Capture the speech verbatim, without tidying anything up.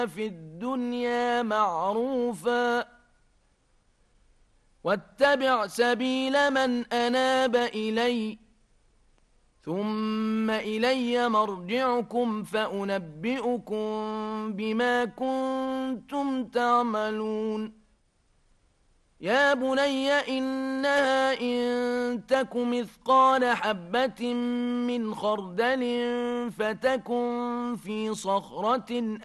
في الدنيا معروفا واتبع سبيل من أناب إلي ثم إلي مرجعكم فأنبئكم بما كنتم تعملون يا بني إنها إن تك مثقال حبة من خردل فتكن في صخرة